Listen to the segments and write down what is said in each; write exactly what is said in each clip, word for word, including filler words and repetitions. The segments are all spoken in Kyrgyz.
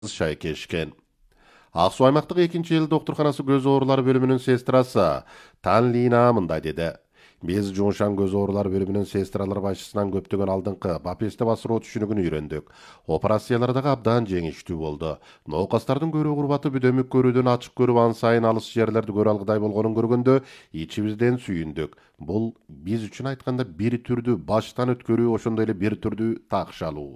шайкешкен. Аксу аймактык экинчи эл доктурканасы көз оорулары бөлүмүнүн сестрасы Танлина мындай деди. Биз Жуңшан көз оорулары бөлүмүнүн сестралар башчысынан көптөгөн алдыңкы бапесте басыруу түшүнүгүн үйрөндүк. Операциялар дагы абдан жеңиштүү болду. Ноокастардын көрүү курбаты бүдөмүк көрүүдөн ачык көрүп ан сайын алыс жерлерди көрө алгыдай болгонун көргөндө ичибизден сүйүндүк. Бул биз үчүн айтканда бир түрдүү баштан өткөрүү, ошондой эле бир түрдүү такш алуу.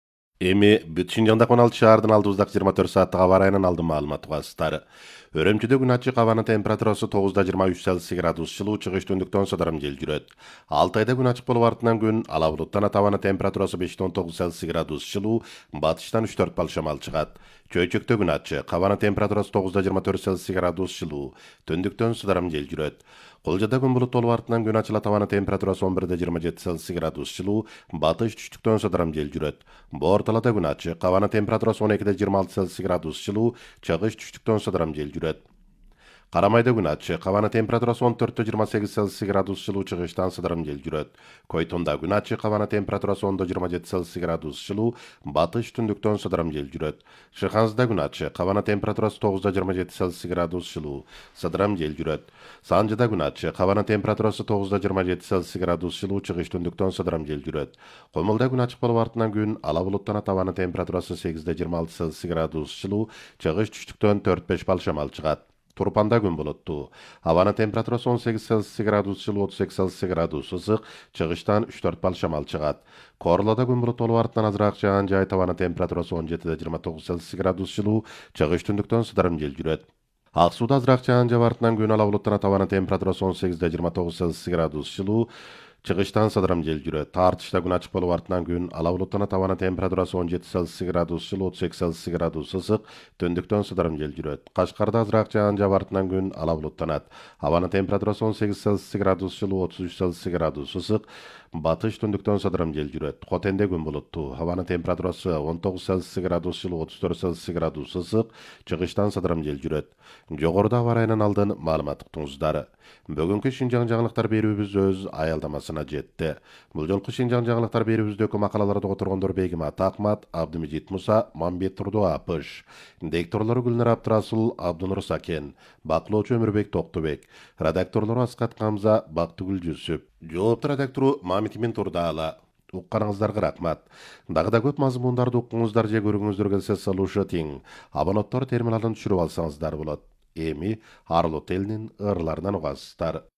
Эми бүт Шинжаңдагы он алты шаардын алдыбыздагы жыйырма төрт сааттык аба ырайынан алдын маалымат угасыздар. Өрөмчүдө күн ачык, абанын температурасы тогузда жыйырма үч Цельсий градус жылуу, чыгыш түндүктөн сыдырым жел жүрөт. Алтайда күн ачык болуп артынан күн ала булуттан абанын температурасы бештен он тогуз Цельсий градус жылуу, батыштан үч төрт бал шамал чыгат. Чөйчөктө күн ачык, абанын температурасы тогузда жыйырма төрт Цельсий градус жылуу, түндүктөн сыдырым жел жүрөт. Кулжада күн булут болуп артынан күн ачылат, абанын температурасы он бирде жыйырма жети Цельсий градус жылуу, батыш түштүктөн сыдырым жел жүрөт. Борталада күн ачык, абанын температурасы он экиде жыйырма алты Цельсий градус жылуу, чыгыш түштүктөн сыдырым жел жүрөт. Карамайда күн ачык, абанын температурасы он төрттө жыйырма сегиз Цельсий градус жылуу, чыгыштан сыдырым жел жүрөт. Койтонда күн ачык, абанын температурасы ондо жыйырма жети Цельсий градус жылуу, батыш түндүктөн сыдырым жел жүрөт. Шыхансда күн ачык, абанын температурасы тогузда жыйырма жети Цельсий градус жылуу, сыдырым жел жүрөт. Санжыда күн ачык, абанын температурасы тогузда жыйырма жети Цельсий градус жылуу, чыгыш түндүктөн сыдырым жел жүрөт. Комулда күн ачык болуп артынан күн ала булуттанат, абанын температурасы сегизде жыйырма алты Цельсий градус жылуу, чыгыш түштүктөн төрт беш бал шамал чыгат. Турпанда күн булуттуу. Абанын температурасы он сегиз Цельсий градус жылуу, отуз эки Цельсий градус ысык, чыгыштан үч төрт бал шамал чыгат. Корлоодо күн булут болуп артынан азыраак жаан жайыт, абанын температурасы он жетиде жыйырма тогуз Цельсий градус жылуу, чыгыш түндүктөн сыдырым жел жүрөт. Ак сууда азыраак жаан жаап артынан күн ала булуттанат, абанын температурасы он сегизде жыйырма тогуз Цельсий градус жылуу, чыгыштан сыдырым жел жүрөт. Тартышта күн ачык болуп артынан күн ала булуттанат, абанын температурасы он жети Цельсий градус жылуу, отуз эки Цельсий градус ысык, түндүктөн сыдырым жел жүрөт. Кашкарда азыраак жаан жаап артынан күн ала булуттанат. Абанын температурасы он сегиз Цельсий градус жылуу, отуз үч Цельсий градус ысык, батыш түндүктөн сыдырым жел жүрөт. Котенде күн булуттуу. Абанын температурасы он тогуз Цельсий градус жылуу, отуз төрт Цельсий градус ысык, чыгыштан сыдырым жел жүрөт. Жогоруда аба ырайынан алдын маалымат уктуңуздар. Бүгүнкү Шинжаң жаңылыктар берүүбүз өз аялдамасына жетти. Бул жолку Шинжаң жаңылыктар берүүбүздөгү макалаларды которгондор Бегимат Акмат, Абдымежит Муса, Мамбет Турду Апыш. Дикторлору Гүлнар Абдрасул, Абдунур Сакен, баклоочу Өмүрбек Токтубек, редакторлору Аскат Камза, Бактыгүл Жүсүп, жоопту редактору Мамитмин Турдаала. Укканыңыздарга рахмат. Дагы да көп мазмундарды укуңуздар же көрүңүздөр келсе салуушу тең. Абонаттар терминалын түшүрүп алсаңыздар болот. Эми Арлот элинин ырларынан угасыздар.